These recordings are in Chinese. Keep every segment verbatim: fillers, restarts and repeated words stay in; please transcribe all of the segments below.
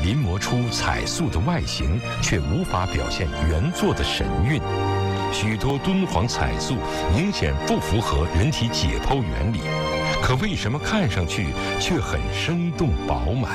临摹出彩塑的外形，却无法表现原作的神韵。许多敦煌彩塑明显不符合人体解剖原理，可为什么看上去却很生动饱满？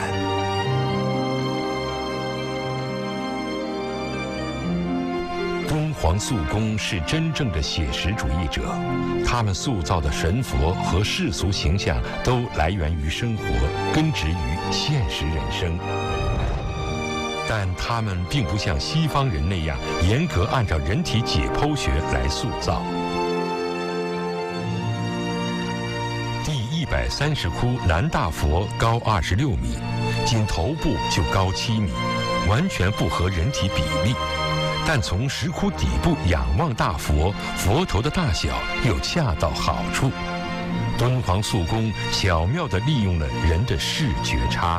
敦煌塑工是真正的写实主义者，他们塑造的神佛和世俗形象都来源于生活，根植于现实人生。但他们并不像西方人那样严格按照人体解剖学来塑造。第一百三十窟南大佛高二十六米，仅头部就高七米，完全不合人体比例。但从石窟底部仰望大佛，佛头的大小又恰到好处。敦煌塑工巧妙地利用了人的视觉差。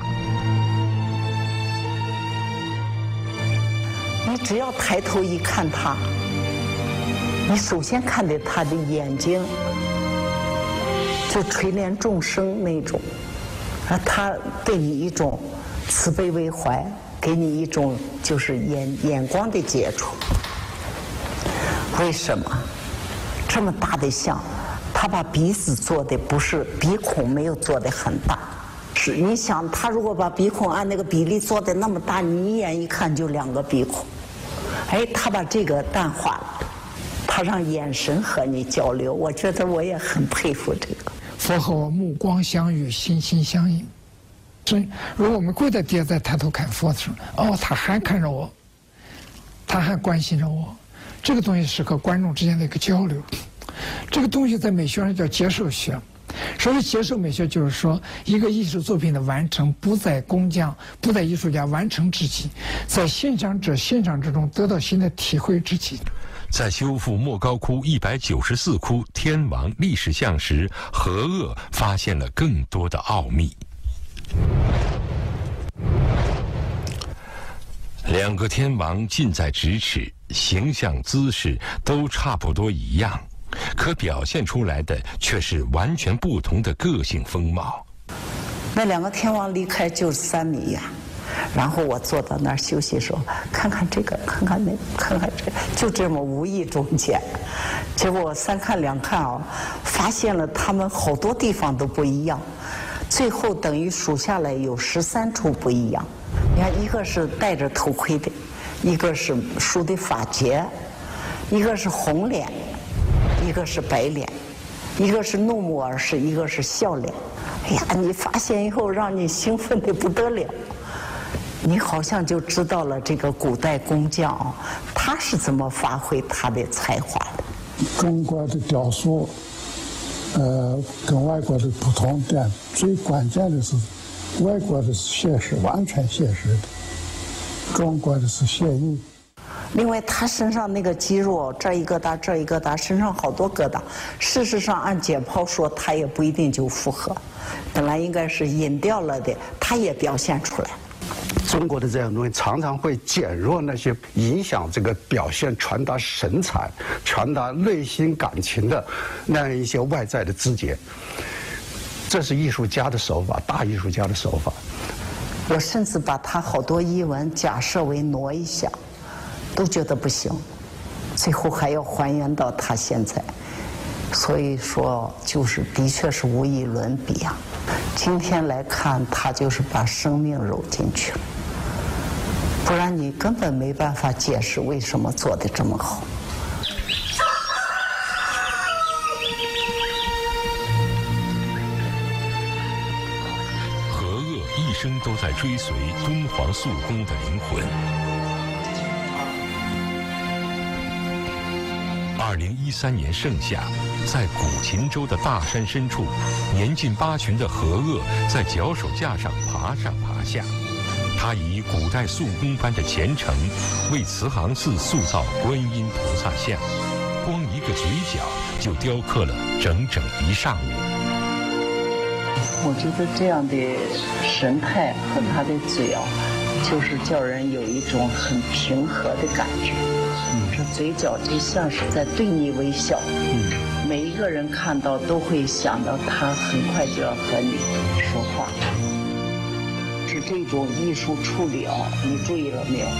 你只要抬头一看他，你首先看见他的眼睛，就垂怜众生那种，啊，他对你一种慈悲为怀，给你一种就是眼眼光的接触。为什么这么大的像，他把鼻子做的不是鼻孔没有做的很大，是你想他如果把鼻孔按那个比例做的那么大，你一眼一看就两个鼻孔。哎，他把这个淡化了，他让眼神和你交流，我觉得我也很佩服这个。 佛和我目光相遇，心心相印。所以，如果我们跪在地下再抬头看佛的时候，哦，他还看着我，他还关心着我。这个东西是和观众之间的一个交流。这个东西在美学上叫接受学。所谓接受美学，就是说一个艺术作品的完成不在工匠，不在艺术家完成之际，在欣赏者欣赏之中得到新的体会之际。 在修复莫高窟一百九十四窟天王历史像时，和鄂发现了更多的奥秘。两个天王近在咫尺，形象姿势都差不多一样，可表现出来的却是完全不同的个性风貌。 那两个天王离开就三米远，然后我坐到那儿休息说，看看这个，看看那个，看看这个，就这么无意中间，结果我三看两看啊，发现了他们好多地方都不一样，最后等于数下来有十三处不一样。你看，一个是戴着头盔的，一个是梳的发结，一个是红脸，一个是白脸，一个是怒目而视，一个是笑脸。哎呀，你发现以后让你兴奋的不得了，你好像就知道了这个古代工匠啊，他是怎么发挥他的才华的。 中国的雕塑，呃，跟外国的不同点，最关键的是，外国的是写实，完全写实的，中国的是写意。 另外，他身上那个肌肉，这一疙瘩，这一疙瘩，身上好多疙瘩。事实上，按解剖说，他也不一定就符合。本来应该是隐掉了的，他也表现出来。 中国的这样东西常常会减弱那些影响这个表现、传达神采、传达内心感情的那样一些外在的枝节。这是艺术家的手法，大艺术家的手法。 我甚至把他好多译文假设为挪一下，都觉得不行，最后还要还原到他现在。所以说，就是的确是无以伦比啊。今天来看，他就是把生命揉进去了，不然你根本没办法解释为什么做得这么好。 和鄂一生都在追随敦煌塑工的灵魂。二零一三年盛夏，在古秦州的大山深处，年近八旬的和鄂在脚手架上爬上爬下。他以古代塑工般的虔诚，为慈航寺塑造观音菩萨像，光一个嘴角就雕刻了整整一上午。 我觉得这样的神态和他的嘴啊，就是叫人有一种很平和的感觉。这嘴角就像是在对你微笑，嗯，每一个人看到都会想到他很快就要和你说话。 这这种艺术处理啊，你注意了没有？